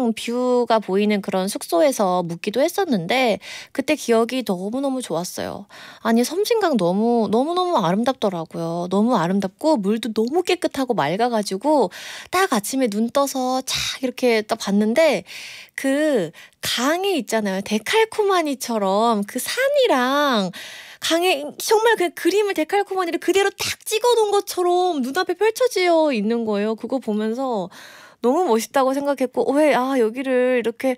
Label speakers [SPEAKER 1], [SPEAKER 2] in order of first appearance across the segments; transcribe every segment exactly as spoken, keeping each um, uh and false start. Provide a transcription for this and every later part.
[SPEAKER 1] 예쁜 뷰가 보이는 그런 숙소에서 묵기도 했었는데 그때 기억이 너무너무 좋았어요. 아니 섬진강 너무 너무너무 아름답더라고요. 너무 아름답고 물도 너무 깨끗하고 맑아가지고 딱 아침에 눈 떠서 착 이렇게 딱 봤는데 그 강에 있잖아요. 데칼코마니처럼 그 산이랑 강에 정말 그 그림을 데칼코마니를 그대로 딱 찍어놓은 것처럼 눈앞에 펼쳐져 있는 거예요. 그거 보면서 너무 멋있다고 생각했고 왜 아 여기를 이렇게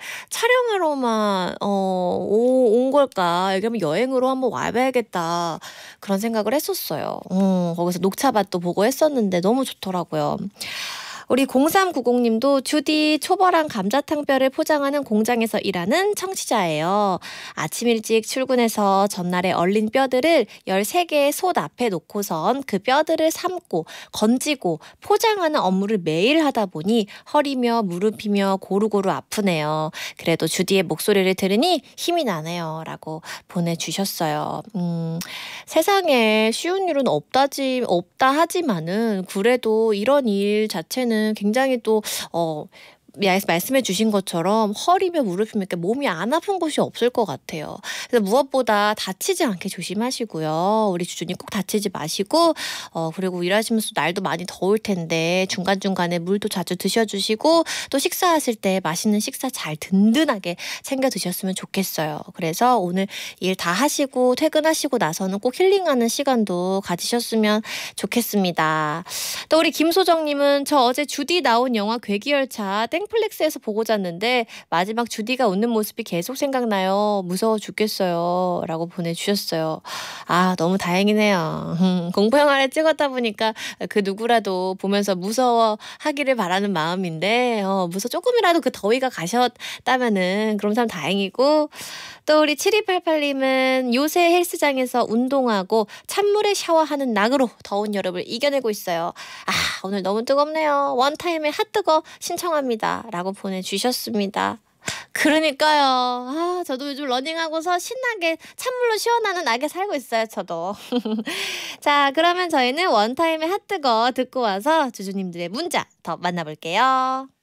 [SPEAKER 1] 촬영하러만 어, 오, 온 걸까? 여기 한번 여행으로 한번 와봐야겠다 그런 생각을 했었어요. 어, 거기서 녹차밭도 보고 했었는데 너무 좋더라고요. 우리 공삼구공님도 주디 초벌한 감자탕뼈를 포장하는 공장에서 일하는 청취자예요. 아침 일찍 출근해서 전날에 얼린 뼈들을 열세 개의 솥 앞에 놓고선 그 뼈들을 삶고 건지고 포장하는 업무를 매일 하다 보니 허리며 무릎이며 고루고루 아프네요. 그래도 주디의 목소리를 들으니 힘이 나네요. 라고 보내주셨어요. 음, 세상에 쉬운 일은 없다지, 없다 하지만은 그래도 이런 일 자체는 굉장히 또 어, 말씀해 주신 것처럼 허리며 무릎이며 이렇게 몸이 안 아픈 곳이 없을 것 같아요. 그래서 무엇보다 다치지 않게 조심하시고요. 우리 주주님 꼭 다치지 마시고 어 그리고 일하시면서 날도 많이 더울 텐데 중간중간에 물도 자주 드셔주시고 또 식사하실 때 맛있는 식사 잘 든든하게 챙겨 드셨으면 좋겠어요. 그래서 오늘 일 다 하시고 퇴근하시고 나서는 꼭 힐링하는 시간도 가지셨으면 좋겠습니다. 또 우리 김소정님은 저 어제 주디 나온 영화 괴기열차 땡플렉스에서 보고 잤는데 마지막 주디가 웃는 모습이 계속 생각나요. 무서워 죽겠어요. 라고 보내주셨어요. 아 너무 다행이네요. 음, 공포영화를 찍었다 보니까 그 누구라도 보면서 무서워하기를 바라는 마음인데 어, 무서 조금이라도 그 더위가 가셨다면은 그럼 참 다행이고 또 우리 칠이팔팔님은 요새 헬스장에서 운동하고 찬물에 샤워하는 낙으로 더운 여름을 이겨내고 있어요. 아 오늘 너무 뜨겁네요. 원타임의 핫뜨거 신청합니다. 라고 보내주셨습니다. 그러니까요. 아 저도 요즘 러닝하고서 신나게 찬물로 시원하는 낙에 살고 있어요. 저도. 자 그러면 저희는 원타임의 핫뜨거 듣고 와서 주주님들의 문자 더 만나볼게요.